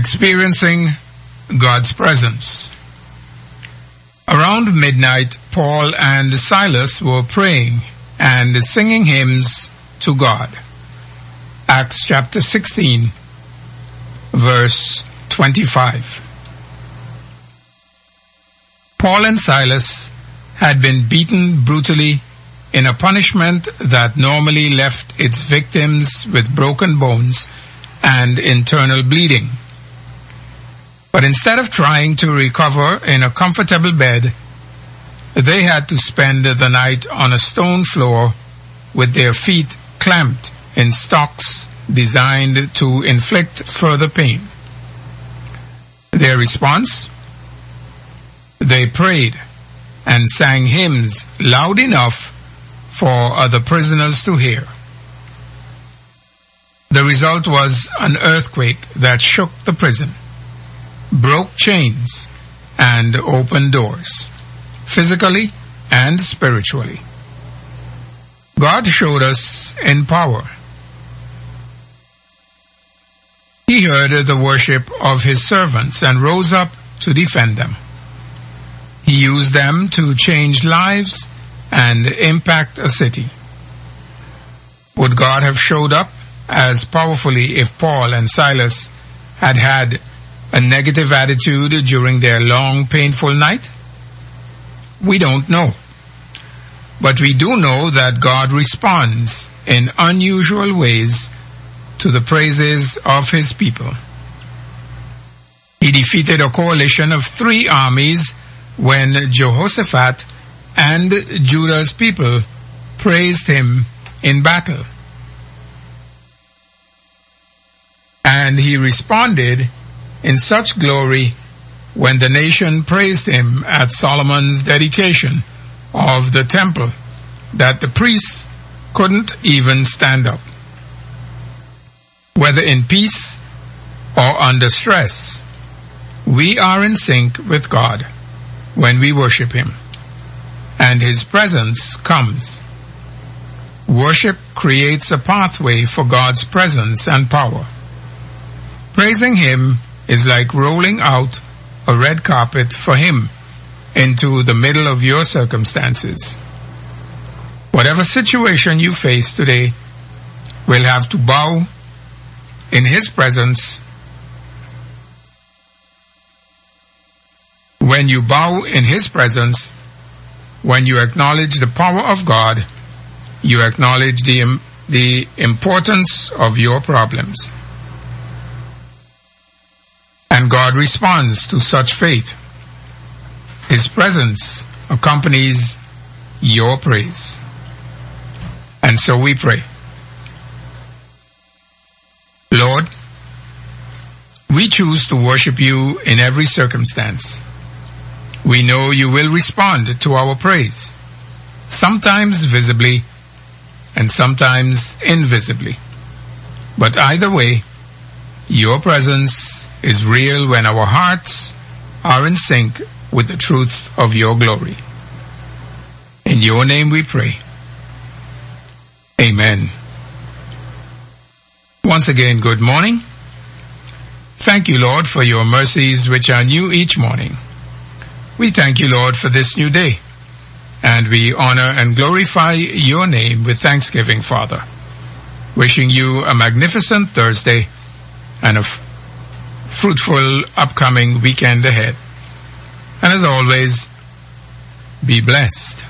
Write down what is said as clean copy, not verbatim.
Experiencing God's presence. Around midnight, Paul and Silas were praying and singing hymns to God. Acts chapter 16, verse 25. Paul and Silas had been beaten brutally in a punishment that normally left its victims with broken bones and internal bleeding. But instead of trying to recover in a comfortable bed, they had to spend the night on a stone floor with their feet clamped in stocks designed to inflict further pain. Their response? They prayed and sang hymns loud enough for other prisoners to hear. The result was an earthquake that shook the prison, broke chains, and opened doors, physically and spiritually. God showed us in power. He heard the worship of his servants and rose up to defend them. He used them to change lives and impact a city. Would God have showed up as powerfully if Paul and Silas had had a negative attitude during their long, painful night? We don't know. But we do know that God responds in unusual ways to the praises of his people. He defeated a coalition of 3 armies when Jehoshaphat and Judah's people praised him in battle. And he responded in such glory when the nation praised him at Solomon's dedication of the temple that the priests couldn't even stand up. Whether in peace or under stress, we are in sync with God when we worship him, and his presence comes. Worship creates a pathway for God's presence and power. Praising him is like rolling out a red carpet for him into the middle of your circumstances. Whatever situation you face today will have to bow in his presence. When you bow in his presence, when you acknowledge the power of God, you acknowledge the importance of your problems. And God responds to such faith. His presence accompanies your praise. And so we pray. Lord, we choose to worship you in every circumstance. We know you will respond to our praise, sometimes visibly and sometimes invisibly. But either way, your presence is real when our hearts are in sync with the truth of your glory. In your name we pray. Amen. Once again, good morning. Thank you, Lord, for your mercies which are new each morning. We thank you, Lord, for this new day. And we honor and glorify your name with thanksgiving, Father. Wishing you a magnificent Thursday and a fruitful upcoming weekend ahead. And as always, be blessed.